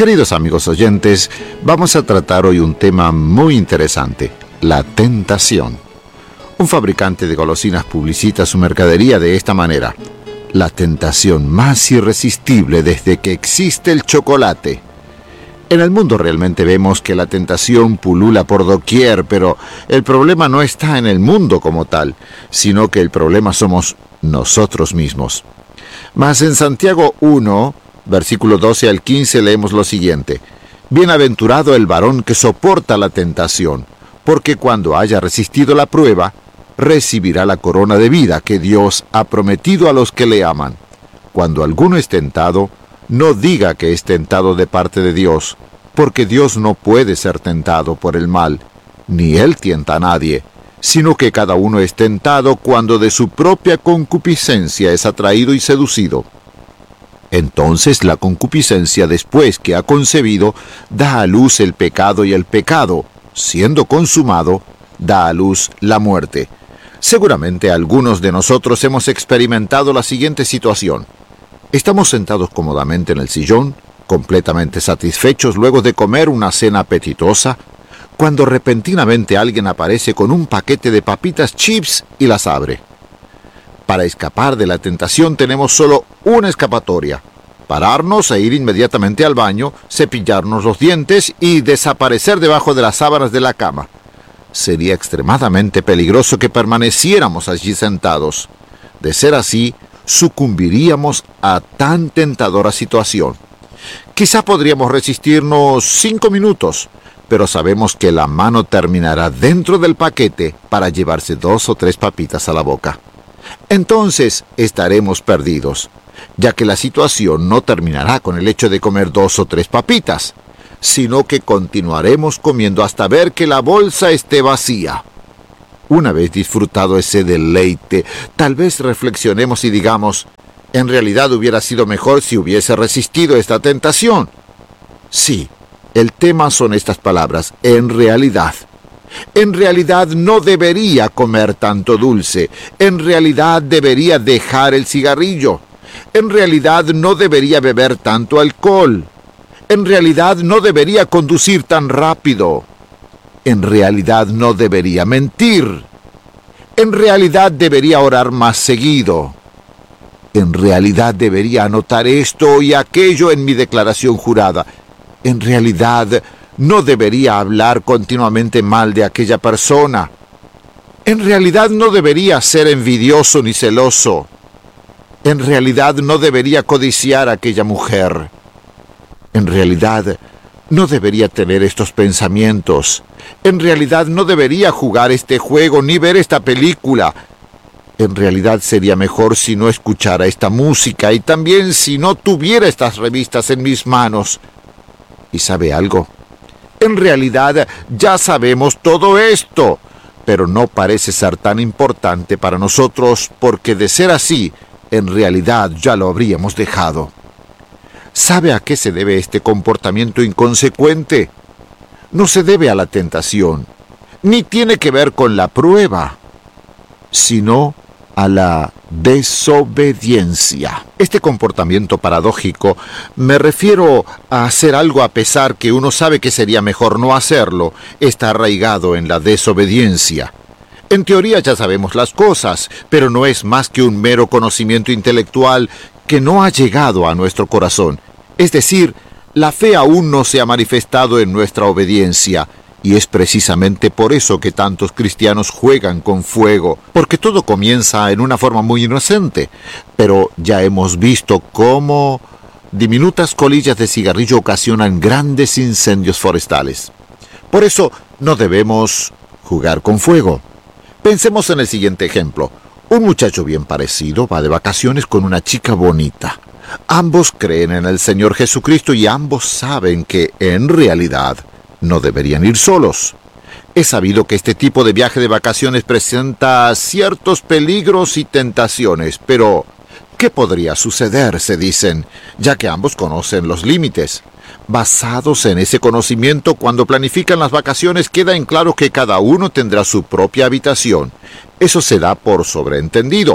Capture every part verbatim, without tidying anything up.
Queridos amigos oyentes, vamos a tratar hoy un tema muy interesante, la tentación. Un fabricante de golosinas publicita su mercadería de esta manera: la tentación más irresistible desde que existe el chocolate. En el mundo realmente vemos que la tentación pulula por doquier, pero el problema no está en el mundo como tal, sino que el problema somos nosotros mismos. Mas en Santiago uno, versículo doce al quince, leemos lo siguiente: Bienaventurado el varón que soporta la tentación, porque cuando haya resistido la prueba, recibirá la corona de vida que Dios ha prometido a los que le aman. Cuando alguno es tentado, no diga que es tentado de parte de Dios, porque Dios no puede ser tentado por el mal, ni Él tienta a nadie, sino que cada uno es tentado cuando de su propia concupiscencia es atraído y seducido. Entonces la concupiscencia, después que ha concebido, da a luz el pecado, y el pecado, siendo consumado, da a luz la muerte. Seguramente algunos de nosotros hemos experimentado la siguiente situación. Estamos sentados cómodamente en el sillón, completamente satisfechos luego de comer una cena apetitosa, cuando repentinamente alguien aparece con un paquete de papitas chips y las abre. Para escapar de la tentación tenemos solo una escapatoria: pararnos e ir inmediatamente al baño, cepillarnos los dientes y desaparecer debajo de las sábanas de la cama. Sería extremadamente peligroso que permaneciéramos allí sentados. De ser así, sucumbiríamos a tan tentadora situación. Quizá podríamos resistirnos cinco minutos, pero sabemos que la mano terminará dentro del paquete para llevarse dos o tres papitas a la boca. Entonces estaremos perdidos, ya que la situación no terminará con el hecho de comer dos o tres papitas, sino que continuaremos comiendo hasta ver que la bolsa esté vacía. Una vez disfrutado ese deleite, tal vez reflexionemos y digamos: en realidad hubiera sido mejor si hubiese resistido esta tentación. Sí, el tema son estas palabras: en realidad. En realidad no debería comer tanto dulce. En realidad debería dejar el cigarrillo. En realidad no debería beber tanto alcohol. En realidad no debería conducir tan rápido. En realidad no debería mentir. En realidad debería orar más seguido. En realidad debería anotar esto y aquello en mi declaración jurada. En realidad no debería hablar continuamente mal de aquella persona. En realidad no debería ser envidioso ni celoso. En realidad no debería codiciar a aquella mujer. En realidad no debería tener estos pensamientos. En realidad no debería jugar este juego ni ver esta película. En realidad sería mejor si no escuchara esta música y también si no tuviera estas revistas en mis manos. ¿Y sabe algo? En realidad ya sabemos todo esto, pero no parece ser tan importante para nosotros porque, de ser así, en realidad ya lo habríamos dejado. ¿Sabe a qué se debe este comportamiento inconsecuente? No se debe a la tentación, ni tiene que ver con la prueba, sino a la desobediencia. Este comportamiento paradójico, me refiero a hacer algo a pesar que uno sabe que sería mejor no hacerlo, está arraigado en la desobediencia. En teoría ya sabemos las cosas, pero no es más que un mero conocimiento intelectual que no ha llegado a nuestro corazón. Es decir, la fe aún no se ha manifestado en nuestra obediencia. Y es precisamente por eso que tantos cristianos juegan con fuego, porque todo comienza en una forma muy inocente, pero ya hemos visto cómo diminutas colillas de cigarrillo ocasionan grandes incendios forestales. Por eso no debemos jugar con fuego. Pensemos en el siguiente ejemplo. Un muchacho bien parecido va de vacaciones con una chica bonita. Ambos creen en el Señor Jesucristo y ambos saben que, en realidad, no deberían ir solos. Es sabido que este tipo de viaje de vacaciones presenta ciertos peligros y tentaciones, pero ¿qué podría suceder?, se dicen, ya que ambos conocen los límites. Basados en ese conocimiento, cuando planifican las vacaciones, queda en claro que cada uno tendrá su propia habitación. Eso se da por sobreentendido.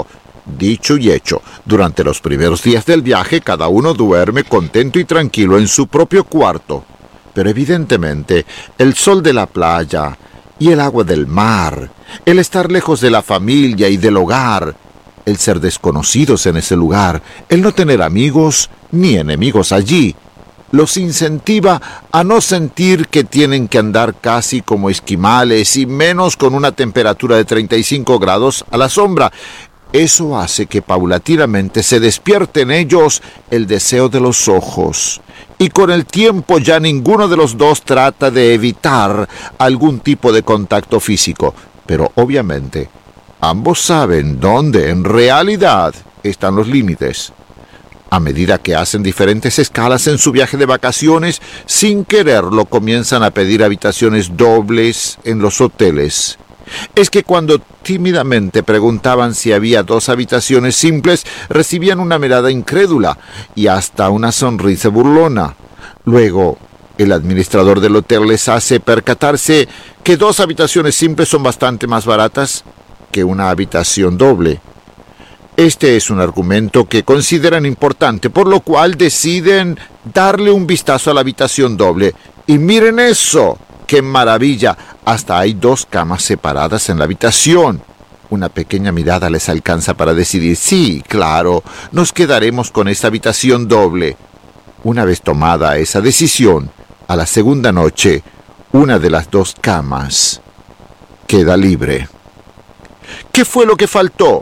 Dicho y hecho, durante los primeros días del viaje cada uno duerme contento y tranquilo en su propio cuarto. Pero evidentemente el sol de la playa y el agua del mar, el estar lejos de la familia y del hogar, el ser desconocidos en ese lugar, el no tener amigos ni enemigos allí, los incentiva a no sentir que tienen que andar casi como esquimales y menos con una temperatura de treinta y cinco grados a la sombra. Eso hace que paulatinamente se despierte en ellos el deseo de los ojos. Y con el tiempo ya ninguno de los dos trata de evitar algún tipo de contacto físico. Pero obviamente, ambos saben dónde en realidad están los límites. A medida que hacen diferentes escalas en su viaje de vacaciones, sin quererlo comienzan a pedir habitaciones dobles en los hoteles. Es que cuando tímidamente preguntaban si había dos habitaciones simples, recibían una mirada incrédula y hasta una sonrisa burlona. Luego, el administrador del hotel les hace percatarse que dos habitaciones simples son bastante más baratas que una habitación doble. Este es un argumento que consideran importante, por lo cual deciden darle un vistazo a la habitación doble. Y miren eso, ¡qué maravilla! Hasta hay dos camas separadas en la habitación. Una pequeña mirada les alcanza para decidir, sí, claro, nos quedaremos con esta habitación doble. Una vez tomada esa decisión, a la segunda noche, una de las dos camas queda libre. ¿Qué fue lo que faltó?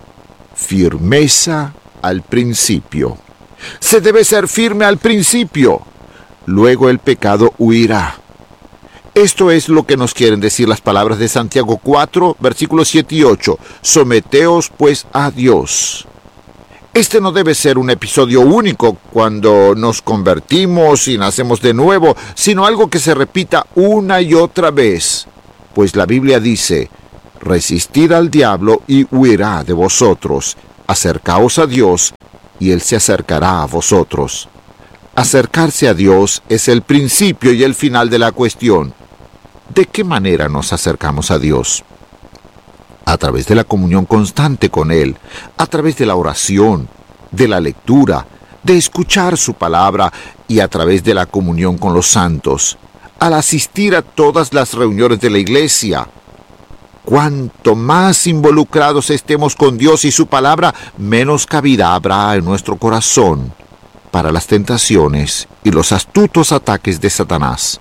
Firmeza al principio. Se debe ser firme al principio. Luego el pecado huirá. Esto es lo que nos quieren decir las palabras de Santiago cuatro, versículos siete y ocho. Someteos pues a Dios. Este no debe ser un episodio único cuando nos convertimos y nacemos de nuevo, sino algo que se repita una y otra vez. Pues la Biblia dice, resistid al diablo y huirá de vosotros. Acercaos a Dios y Él se acercará a vosotros. Acercarse a Dios es el principio y el final de la cuestión. ¿De qué manera nos acercamos a Dios? A través de la comunión constante con Él, a través de la oración, de la lectura, de escuchar su palabra y a través de la comunión con los santos, al asistir a todas las reuniones de la iglesia. Cuanto más involucrados estemos con Dios y su palabra, menos cabida habrá en nuestro corazón para las tentaciones y los astutos ataques de Satanás.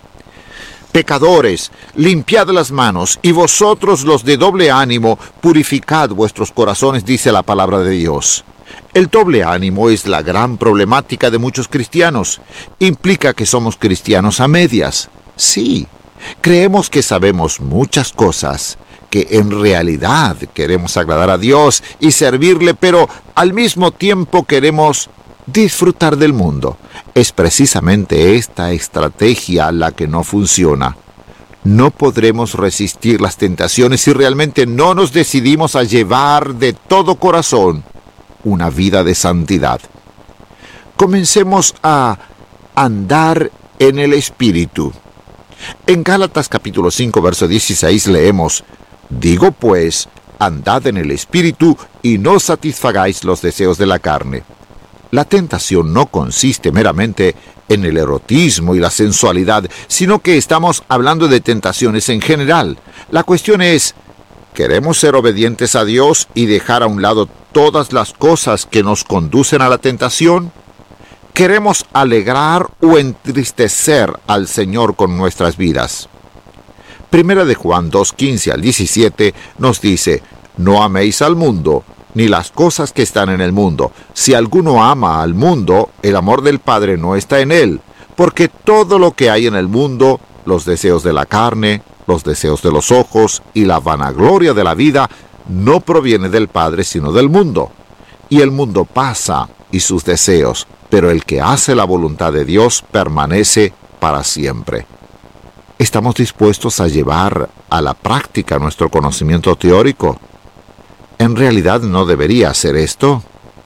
Pecadores, limpiad las manos, y vosotros los de doble ánimo, purificad vuestros corazones, dice la palabra de Dios. El doble ánimo es la gran problemática de muchos cristianos. Implica que somos cristianos a medias. Sí, creemos que sabemos muchas cosas, que en realidad queremos agradar a Dios y servirle, pero al mismo tiempo queremos disfrutar del mundo. Es precisamente esta estrategia la que no funciona. No podremos resistir las tentaciones si realmente no nos decidimos a llevar de todo corazón una vida de santidad. Comencemos a andar en el Espíritu. En Gálatas capítulo cinco, verso dieciséis leemos, digo pues, andad en el Espíritu y no satisfagáis los deseos de la carne. La tentación no consiste meramente en el erotismo y la sensualidad, sino que estamos hablando de tentaciones en general. La cuestión es, ¿queremos ser obedientes a Dios y dejar a un lado todas las cosas que nos conducen a la tentación? ¿Queremos alegrar o entristecer al Señor con nuestras vidas? Primera de Juan dos, quince al diecisiete nos dice, no améis al mundo, ni las cosas que están en el mundo. Si alguno ama al mundo, el amor del Padre no está en él, porque todo lo que hay en el mundo, los deseos de la carne, los deseos de los ojos y la vanagloria de la vida, no proviene del Padre sino del mundo. Y el mundo pasa y sus deseos, pero el que hace la voluntad de Dios permanece para siempre. ¿Estamos dispuestos a llevar a la práctica nuestro conocimiento teórico? ¿En realidad no debería hacer esto?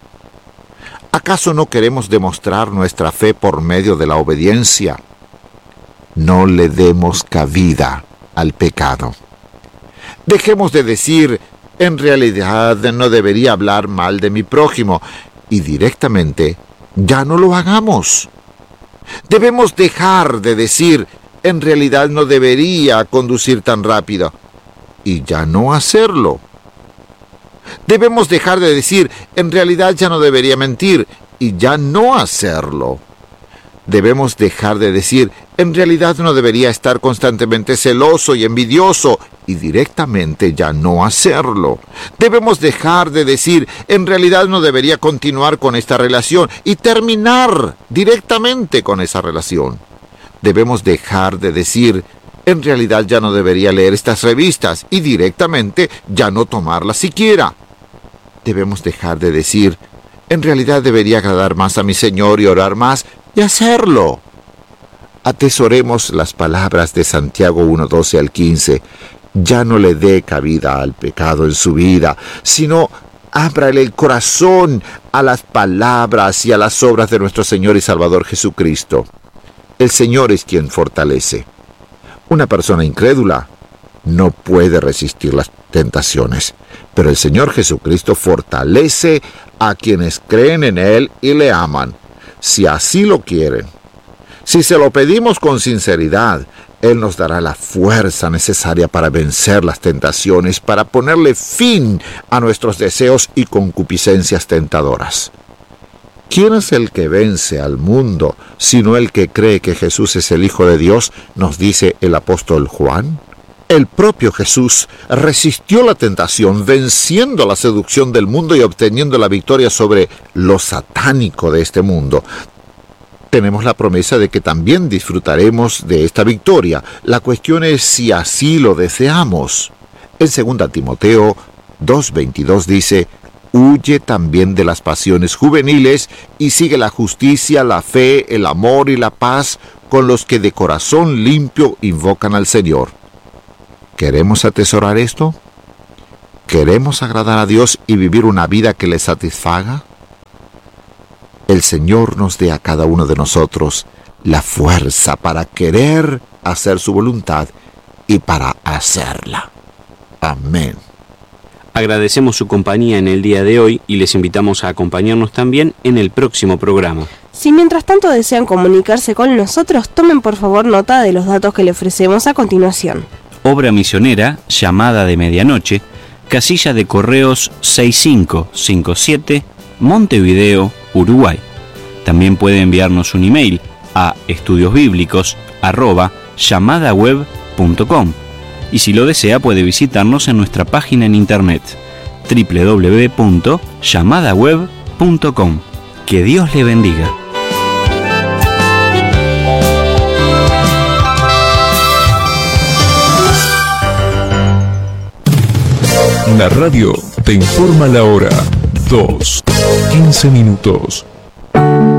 ¿Acaso no queremos demostrar nuestra fe por medio de la obediencia? No le demos cabida al pecado. Dejemos de decir, en realidad no debería hablar mal de mi prójimo, y directamente ya no lo hagamos. Debemos dejar de decir, en realidad no debería conducir tan rápido, y ya no hacerlo. Debemos dejar de decir, en realidad ya no debería mentir, y ya no hacerlo. Debemos dejar de decir, en realidad no debería estar constantemente celoso y envidioso, y directamente ya no hacerlo. Debemos dejar de decir, en realidad no debería continuar con esta relación, y terminar directamente con esa relación. Debemos dejar de decir, en realidad ya no debería leer estas revistas, y directamente ya no tomarlas siquiera. Debemos dejar de decir, en realidad debería agradar más a mi Señor y orar más, y hacerlo. Atesoremos las palabras de Santiago uno, doce al quince. Ya no le dé cabida al pecado en su vida, sino ábrale el corazón a las palabras y a las obras de nuestro Señor y Salvador Jesucristo. El Señor es quien fortalece. Una persona incrédula no puede resistir las tentaciones, pero el Señor Jesucristo fortalece a quienes creen en Él y le aman, si así lo quieren. Si se lo pedimos con sinceridad, Él nos dará la fuerza necesaria para vencer las tentaciones, para ponerle fin a nuestros deseos y concupiscencias tentadoras. ¿Quién es el que vence al mundo, sino el que cree que Jesús es el Hijo de Dios?, nos dice el apóstol Juan. El propio Jesús resistió la tentación, venciendo la seducción del mundo y obteniendo la victoria sobre lo satánico de este mundo. Tenemos la promesa de que también disfrutaremos de esta victoria. La cuestión es si así lo deseamos. En segunda Timoteo dos veintidós dice, huye también de las pasiones juveniles y sigue la justicia, la fe, el amor y la paz con los que de corazón limpio invocan al Señor. ¿Queremos atesorar esto? ¿Queremos agradar a Dios y vivir una vida que le satisfaga? El Señor nos dé a cada uno de nosotros la fuerza para querer hacer su voluntad y para hacerla. Amén. Agradecemos su compañía en el día de hoy y les invitamos a acompañarnos también en el próximo programa. Si mientras tanto desean comunicarse con nosotros, tomen por favor nota de los datos que le ofrecemos a continuación. Obra misionera, llamada de medianoche, casilla de correos seis cinco cinco siete, Montevideo, Uruguay. También puede enviarnos un email a estudiosbíblicos arroba llamadaweb punto com. Y si lo desea puede visitarnos en nuestra página en internet doble u doble u doble u punto llamadaweb punto com. Que Dios le bendiga. La radio te informa la hora. dos, quince minutos.